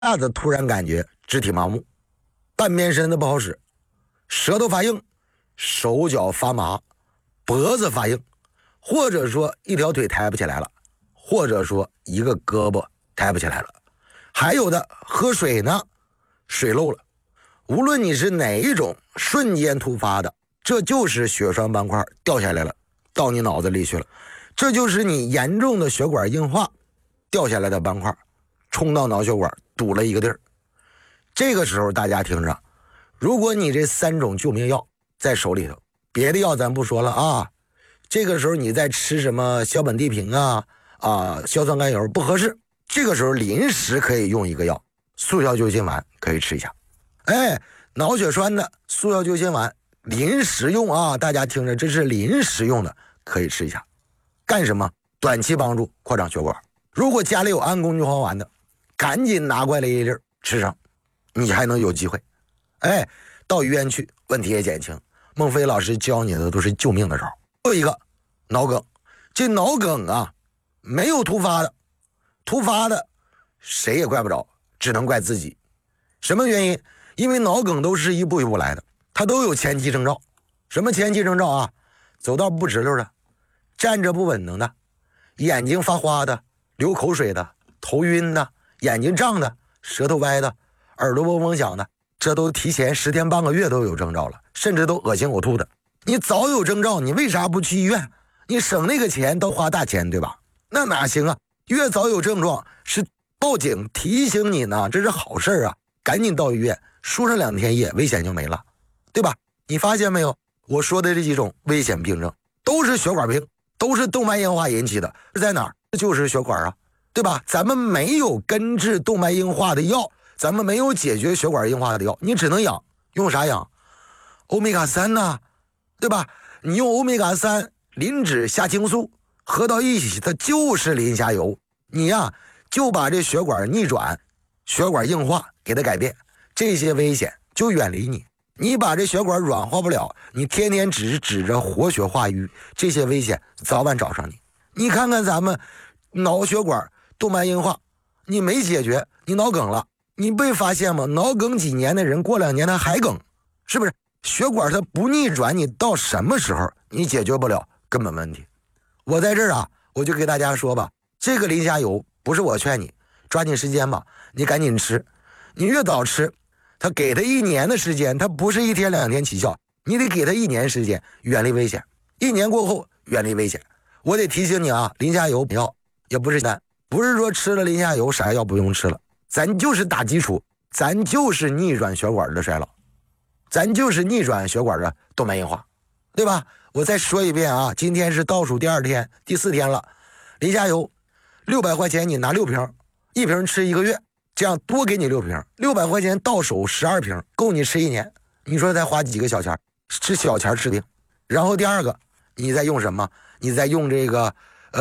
下子突然感觉肢体麻木，半边身子不好使，舌头发硬，手脚发麻，脖子发硬，或者说一条腿抬不起来了，或者说一个胳膊抬不起来了，还有的喝水呢，水漏了。无论你是哪一种瞬间突发的，这就是血栓斑块掉下来了，到你脑子里去了，这就是你严重的血管硬化掉下来的斑块冲到脑血管堵了一个地儿。这个时候大家听着，如果你这3种救命药在手里头，别的药咱不说了啊，这个时候你在吃什么硝苯地平硝酸甘油不合适，这个时候临时可以用一个药，速效救心丸可以吃一下。脑血栓的速效救心丸临时用啊，大家听着，这是临时用的，可以吃一下。干什么？短期帮助扩张血管。如果家里有安宫牛黄丸的，赶紧拿过来一粒吃上，你还能有机会。到医院去，问题也减轻。孟非老师教你的都是救命的招。还有一个脑梗，这脑梗啊，没有突发的谁也怪不着，只能怪自己。什么原因？因为脑梗都是一步一步来的，它都有前期征兆。什么前期征兆啊？走道不直溜的，站着不稳当的，眼睛发花的，流口水的，头晕的，眼睛胀的，舌头歪的，耳朵嗡嗡响的，这都提前10天半个月都有征兆了，甚至都恶心呕吐的。你早有征兆，你为啥不去医院？你省那个钱都花大钱，对吧？那哪行啊？越早有症状是报警提醒你呢，这是好事啊，赶紧到医院，输上2天液，危险就没了，对吧？你发现没有？我说的这几种危险病症都是血管病，都是动脉硬化引起的，是在哪儿？就是血管啊，对吧？咱们没有根治动脉硬化的药，咱们没有解决血管硬化的药，你只能养。用啥养？欧米伽3呐，对吧？你用欧米伽3、磷脂、虾青素合到一起，它就是磷虾油。你呀，就把这血管逆转，血管硬化给它改变，这些危险就远离你。你把这血管软化不了，你天天只是指着活血化瘀，这些危险早晚找上你。你看看咱们脑血管动脉硬化，你没解决，你脑梗了，你被发现吗？脑梗几年的人过2年他还梗，是不是？血管它不逆转，你到什么时候你解决不了根本问题。我在这儿啊，我就给大家说吧，这个磷虾油不是我劝你抓紧时间吧，你赶紧吃，你越早吃，他给他1年的时间，他不是1天2天起效，你得给他1年时间，远离危险。1年过后远离危险。我得提醒你啊，磷虾油药也不是单，不是说吃了磷虾油啥药不用吃了，咱就是打基础，咱就是逆转血管的衰老，咱就是逆转血管的动脉硬化，对吧？我再说一遍啊，今天是倒数第2天、第4天了。磷虾油600块钱，你拿6瓶，1瓶吃1个月，这样多给你6瓶，600块钱到手12瓶，够你吃1年。你说再花几个小钱，吃小钱治病。然后第二个，你再用什么？你再用这个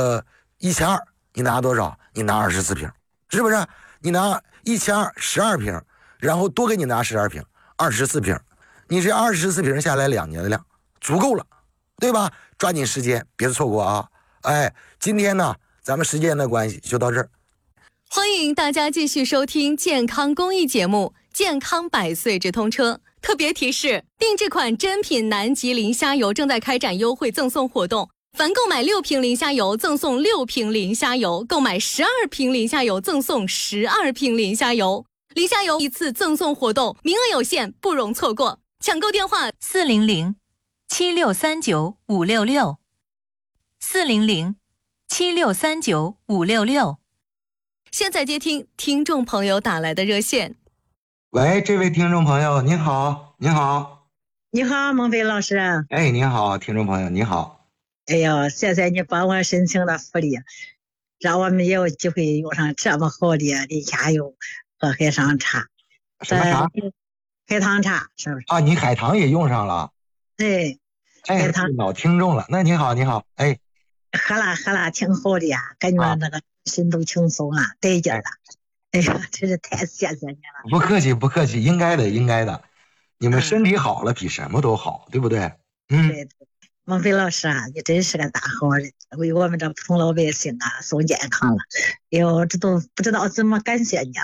1200，你拿多少？你拿24瓶，是不是？你拿1200，12瓶，然后多给你拿12瓶，24瓶，你这24瓶下来2年的量足够了，对吧？抓紧时间，别错过啊！今天呢，咱们时间的关系就到这儿。 欢迎大家继续收听健康公益节目《健康百岁直通车》。特别提示：定制款真品南极磷虾油正在开展优惠赠送活动，凡购买6瓶磷虾油赠送6瓶磷虾油，购买12瓶磷虾油赠送12瓶磷虾油。磷虾油一次赠送活动，名额有限，不容错过。抢购电话 400-7639-566，400-7639-566。 现在接听听众朋友打来的热线。 喂，这位听众朋友，您好，您好。 你好，孟非老师。 您好，听众朋友，你好。 哎呦，谢谢你帮我申请了福利，让我们也有机会用上这么好的磷虾油和海棠茶。 什么茶？ 海棠茶，是不是？ 啊，你海棠也用上了。 对，海棠老听众了。那你好，你好。 喝了挺好的呀，感觉那个心都轻松了，得劲了。哎呀，真是太谢谢你了。 不客气，不客气，应该的，应该的。你们身体好了，比什么都好，对不对？ 对。孟非老师啊，你真是个大好人，为我们这普通老百姓啊送健康了。哎呦，这都不知道怎么感谢你了。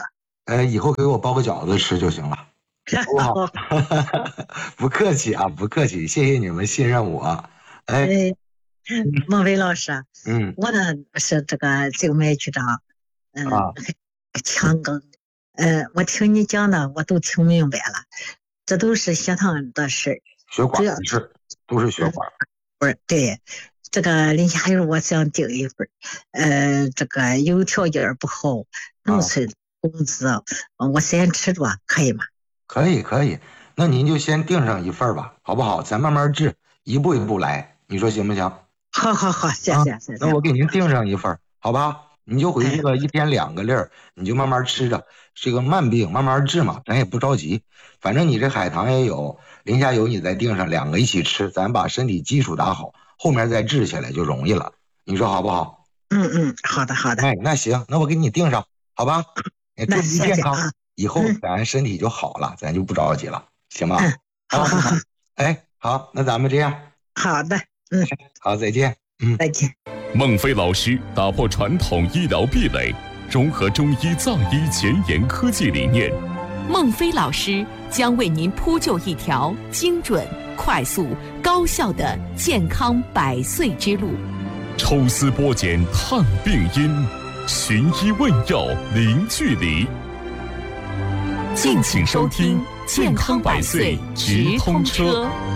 以后给我包个饺子吃就行了，好不好？不客气啊，不客气，谢谢你们信任我。哎， 孟非老师，我呢是这个静脉曲张，腔梗，我听你讲的我都听明白了，这都是血糖的事， 血管的事，都是血管。 不是，对，这个林下油我想订一份，这个有条件不好，农村工资，我先吃着，可以吗？ 可以，那您就先订上一份吧，好不好？咱慢慢治，一步一步来，你说行不行？ 好，谢谢。 那我给您订上一份，好吧？你就回去了，1天2个粒儿，你就慢慢吃着，这个慢病慢慢治嘛，咱也不着急。反正你这海棠也有，林下油你再订上2个一起吃，咱把身体基础打好，后面再治起来就容易了。你说好不好？ 好的。 哎，那行，那我给你订上，好吧？祝你健康，以后咱身体就好了，咱就不着急了，行吗？ 好。 哎，好，那咱们这样。 好的， 好，再见。 再见。 孟非老师打破传统医疗壁垒，融合中医藏医前沿科技理念。 孟非老师将为您铺就一条精准、快速、高效的健康100岁之路。 抽丝剥茧探病因，寻医问药零距离。敬请收听健康100岁直通车。